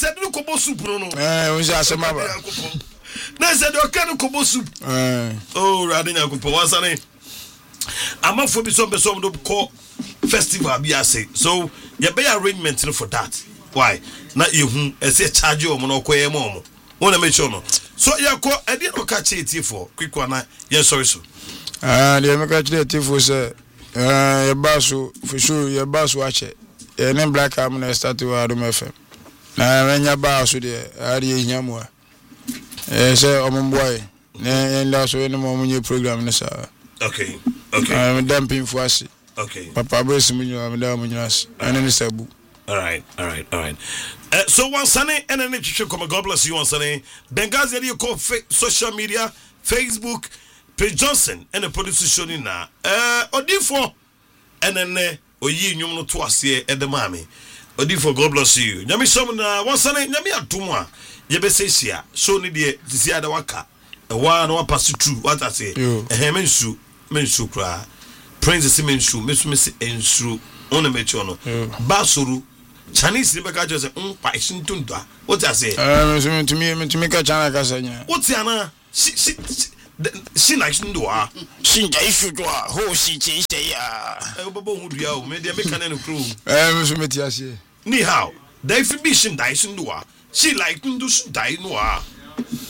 said no kobo soup no. We say asema ba. Na said o kan kobo soup. Oh, radin yakupo wasane. Amafo bi so be so do call festival bi ase. So you be arrangement for that. Why? Na yehu e say charge o mo no koye mo. Wona make sure no. So you ko e dey no catch it for quick one na yes sorry so. Dey make catch it for say your basu for sure your basu ache. Ne black am na start to Adom FM. Na menya basu dey ari hiamwa. Say omboy. Na nda so ne mo munye program ne sa. Okay. I'm dumping for us. Okay. Papa boys munyo am da munyo as. Ene sabu. All right. So one Sunday and then come. God bless you one Sunday. Benghazi you call social media, Facebook, Page Johnson and the producer showing now. Odifo and then oyi nyum no to ase e de mami. Odifo God bless you. Nyami som na one Sunday nyami atumwa. Ye be say sia. So ni de sia da waka. E wa no pass through. What I say? Mensu kra. Prince mensu ensu. On me chono. Basuru Chinese never catch us pa isintunda. What I say? To me catch China kasanya. What's yana? She likes ndua. She issue to ho she change ya. Bobo hudia o me dey make an crew. So me tiase. Ni how? They fi be shin dai ndua. She like ndu dai noa.